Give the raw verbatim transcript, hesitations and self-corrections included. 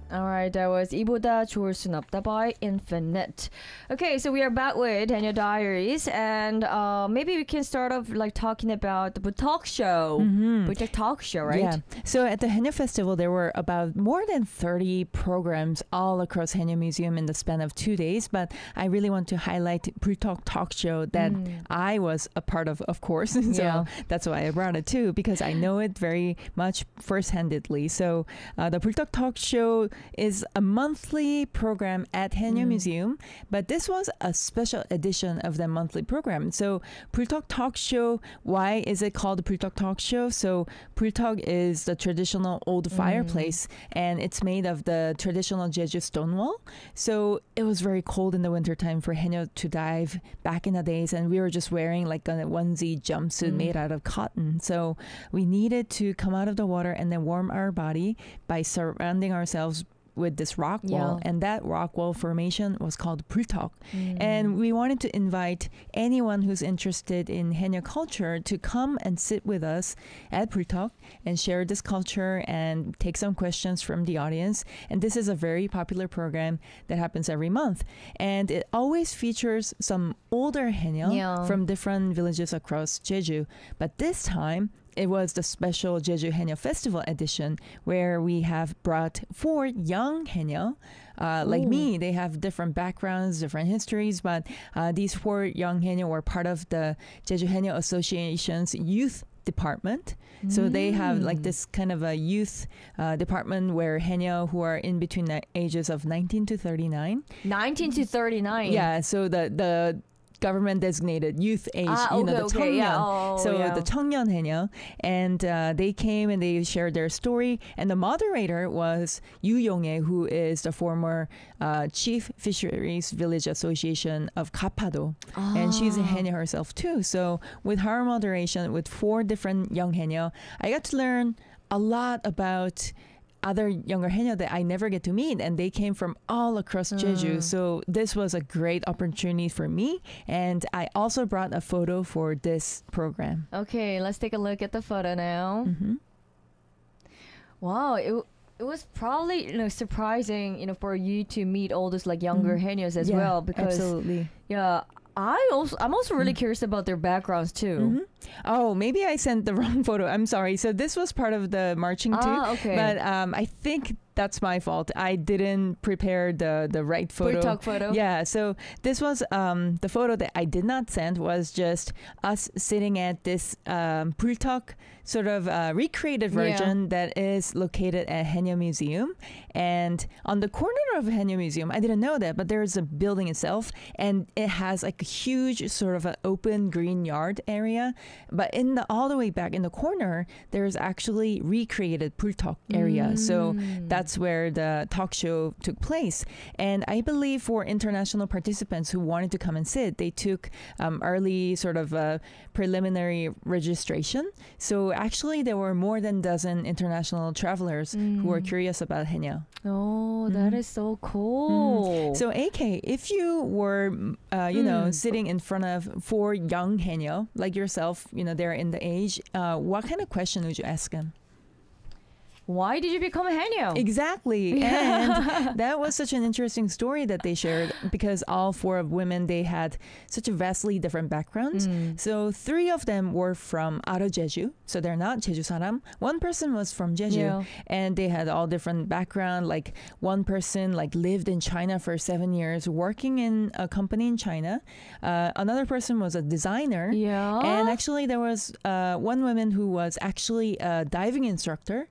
Alright, that was 이보다 좋을 순 없다 by Infinite. Okay, so we are back with Daniel Diaries, and uh, maybe we can start off like talking about the talk show. Mm-hmm. Project talk show, right? Yeah. So at the Haenyeo Festival, there were about more than thirty programs all across Haenyeo Museum in the span of two days. But I really want to highlight Bultalk Talk Show that Mm. I was a part of, of course. so Yeah. that's why I brought it too, because I know it very much first-handedly. So uh, the Bultalk Talk Show is a monthly program at Haenyeo Mm. Museum, but this was a special edition of the monthly program. So Bultalk Talk Show, why is it called Bultalk Talk Show? So Bultalk is the traditional old fireplace, and it's made of the traditional Jeju stone wall. So it was very cold in the wintertime for Haenyeo to dive back in the days, and we were just wearing like a onesie jumpsuit Mm. made out of cotton. So we needed to come out of the water and then warm our body by surrounding ourselves with this rock wall, Yeah. and that rock wall formation was called Bultalk. Mm. And we wanted to invite anyone who's interested in Haenyeo culture to come and sit with us at Bultalk and share this culture and take some questions from the audience. And this is a very popular program that happens every month. And it always features some older Haenyeo Yeah. from different villages across Jeju. But this time, it was the special Jeju Haenyeo Festival edition, where we have brought four young Haenyeo, uh, like Ooh. me. They have different backgrounds, different histories, but uh, these four young Haenyeo were part of the Jeju Haenyeo Association's youth department. So they have like Mm. this kind of a youth uh, department where Haenyeo who are in between the ages of nineteen to thirty-nine. nineteen to thirty-nine. Yeah, so the the government designated youth age, Ah, you okay, know, the okay, 청년. yeah. Oh, so yeah. the 청년 Haenyeo, and uh, they came and they shared their story. And the moderator was Yu Yong-ae, who is the former uh, chief fisheries village association of Gapado, and she's a Ah. Haenyeo herself too. So with her moderation, with four different young Haenyeo, I got to learn a lot about other younger Haenyeo that I never get to meet, and they came from all across Jeju. Mm. So this was a great opportunity for me, and I also brought a photo for this program. Okay, let's take a look at the photo now. hmm Wow, it w- it was probably, you know, surprising, you know, for you to meet all those like younger Mhm. Haenyeos as Yeah, well, because absolutely. yeah, I also I'm also really Mm. curious about their backgrounds too. Mhm. Oh, maybe I sent the wrong photo. I'm sorry. So this was part of the marching too, Ah, okay. but um, I think that's my fault. I didn't prepare the the right photo. Bultalk photo. Yeah, so this was um, the photo that I did not send was just us sitting at this um, Bultalk sort of uh, recreated Yeah. version that is located at Haenyeo Museum. And on the corner of Haenyeo Museum, I didn't know that, but there's a building itself, and it has like a huge sort of an open green yard area. But in the all the way back in the corner, there's actually recreated Bultalk area. So Mm. that's where the talk show took place. And I believe for international participants who wanted to come and sit, they took um, early sort of uh, preliminary registration. So actually, there were more than a dozen international travelers who were Mm. curious about Haenyeo. Oh, that Mhm. is so cool. So A K, if you were, uh, you know, Mm. sitting in front of four young Haenyeo, like yourself, you know, they're in the age, uh, what kind of question would you ask them? Why did you become a Haenyeo? Exactly. And that was such an interesting story that they shared, because all four of women, they had such a vastly different backgrounds. Mm. So three of them were from out of Jeju. So they're not Jeju saram. One person was from Jeju, Yeah. and they had all different background. Like one person like lived in China for seven years, working in a company in China. Uh, another person was a designer. Yeah. And actually, there was uh, one woman who was actually a diving instructor.